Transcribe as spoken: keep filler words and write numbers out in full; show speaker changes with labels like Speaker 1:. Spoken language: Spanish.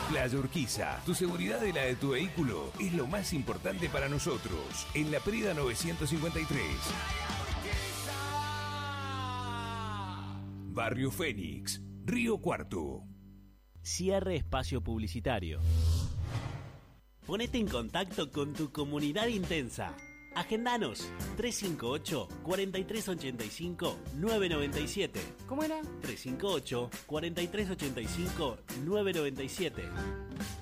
Speaker 1: Playa Urquiza, tu seguridad y la de tu vehículo es lo más importante para nosotros. En La Prida novecientos cincuenta y tres. Barrio Fénix, Río Cuarto.
Speaker 2: Cierre espacio publicitario. Ponete en contacto con tu comunidad intensa. Agendanos tres cinco ocho, cuatro tres ocho cinco, nueve nueve siete.
Speaker 3: ¿Cómo era?
Speaker 2: tres cinco ocho, cuatro tres ocho cinco, nueve nueve siete.